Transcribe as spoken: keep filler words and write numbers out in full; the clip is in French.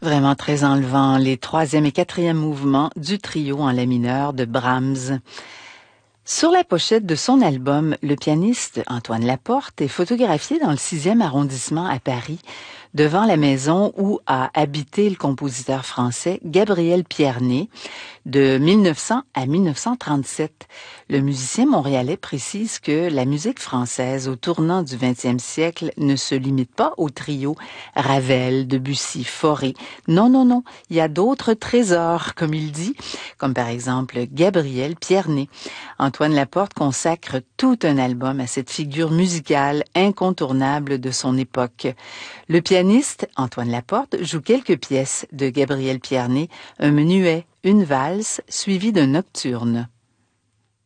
Vraiment très enlevant, les troisième et quatrième mouvements du trio en la mineur de Brahms. Sur la pochette de son album, le pianiste Antoine Laporte est photographié dans le sixième arrondissement à Paris, devant la maison où a habité le compositeur français Gabriel Pierné de mille neuf cents à mille neuf cent trente-sept. Le musicien montréalais précise que la musique française au tournant du vingtième siècle ne se limite pas au trio Ravel, Debussy, Fauré. Non, non, non, il y a d'autres trésors, comme il dit, comme par exemple Gabriel Pierné. Antoine Laporte consacre tout un album à cette figure musicale incontournable de son époque. Le pianiste Antoine Laporte joue quelques pièces de Gabriel Pierné, un menuet, une valse, suivie d'un nocturne.